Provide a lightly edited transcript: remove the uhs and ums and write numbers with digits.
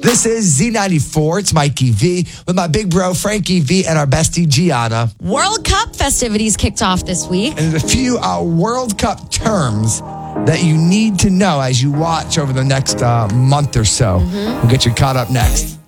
This is Z94. It's Mikey V with my big bro, Frankie V, and our bestie, Gianna. World Cup festivities kicked off this week. And there's a few World Cup terms that you need to know as you watch over the next month or so. We'll get you caught up next.